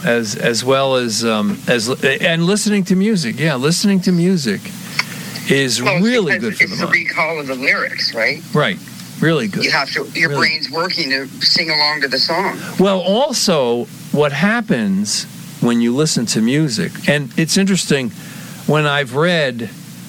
as well as and listening to music. Yeah, listening to music is really good for the mind. It's the recall of the lyrics, right? Right. Really good. You have to. Your brain's working to sing along to the song. Well, also, what happens when you listen to music, and it's interesting when I've read,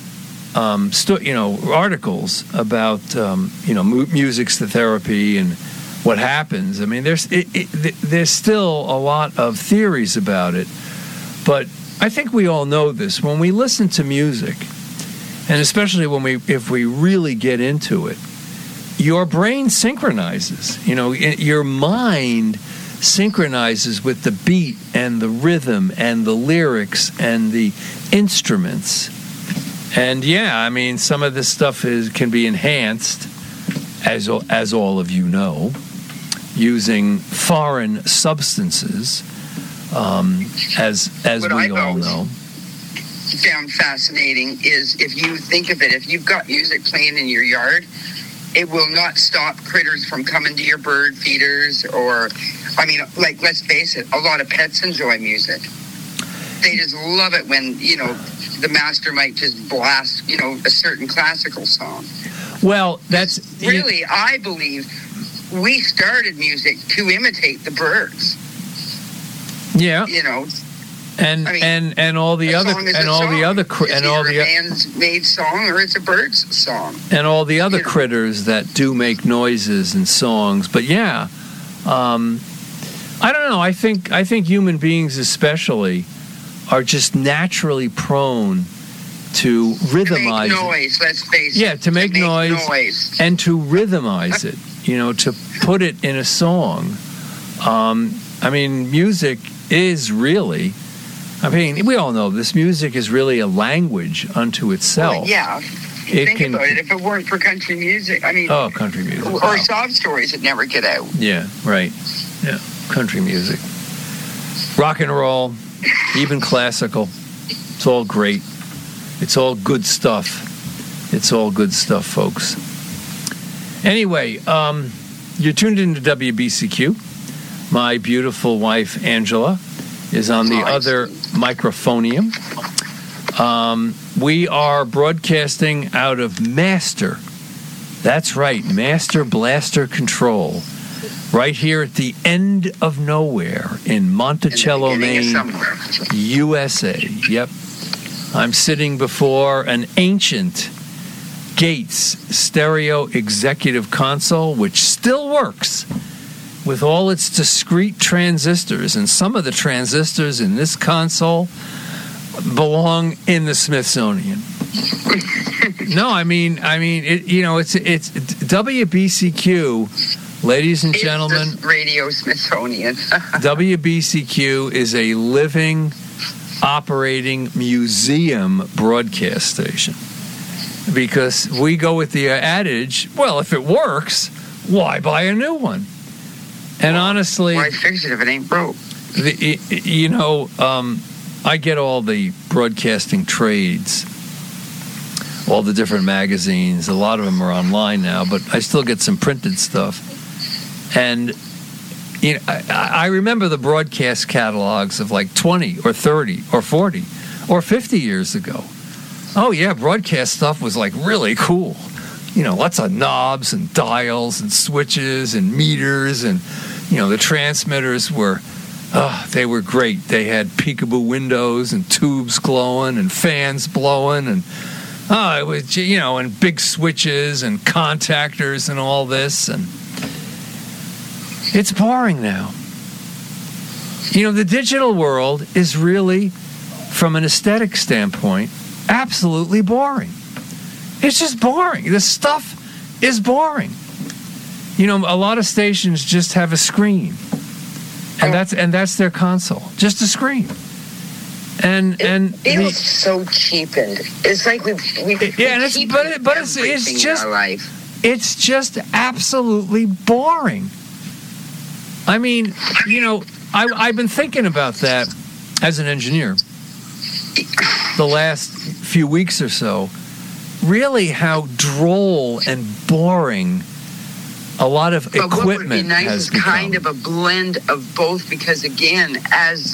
articles about, music's the therapy and what happens. I mean, there's still a lot of theories about it, but I think we all know this. When we listen to music, and especially if we really get into it, your brain synchronizes. Your mind synchronizes with the beat and the rhythm and the lyrics and the instruments. And some of this stuff can be enhanced, as all of you know, using foreign substances, as we all know. Found fascinating is, if you think of it, if you've got music playing in your yard, it will not stop critters from coming to your bird feeders. Let's face it, a lot of pets enjoy music. They just love it when, the master might just blast, a certain classical song. Well, that's... Really, I believe we started music to imitate the birds. Yeah. And all the other man's-made song, or it's a bird's song, and all the other critters that do make noises and songs. But I don't know. I think human beings especially are just naturally prone to rhythmize. To make noise. Let's face it. Yeah, to make noise and to rhythmize it. To put it in a song. Music is really. We all know this. Music is really a language unto itself. Well, yeah. Think about it. If it weren't for country music, country music. Or sob stories that never get out. Yeah, right. Yeah, country music. Rock and roll, even classical. It's all great. It's all good stuff. It's all good stuff, folks. Anyway, you're tuned into WBCQ. My beautiful wife, Angela, is on the other microphonium. We are broadcasting out of Master. That's right, Master Blaster Control. Right here at the end of nowhere in Monticello, Maine, USA. Yep. I'm sitting before an ancient Gates stereo executive console, which still works with all its discrete transistors, and some of the transistors in this console belong in the Smithsonian. No, it's WBCQ, ladies and gentlemen. It's Radio Smithsonian. WBCQ is a living, operating museum broadcast station, because we go with the adage, well, if it works, why buy a new one? And honestly, why fix it if it ain't broke? I get all the broadcasting trades, all the different magazines. A lot of them are online now, but I still get some printed stuff. And I remember the broadcast catalogs of like 20 or 30 or 40 or 50 years ago. Oh yeah, broadcast stuff was like really cool. Lots of knobs and dials and switches and meters, and the transmitters were, they were great. They had peekaboo windows and tubes glowing and fans blowing, and it was, and big switches and contactors and all this, and it's boring now. The digital world is really, from an aesthetic standpoint, absolutely boring. It's just boring. The stuff is boring. A lot of stations just have a screen, and that's their console, just a screen. And it feels so cheapened. It's like it's just absolutely boring. I've been thinking about that as an engineer the last few weeks or so. Really, how droll and boring a lot of equipment what would be nice has is become. Kind of a blend of both, because again, as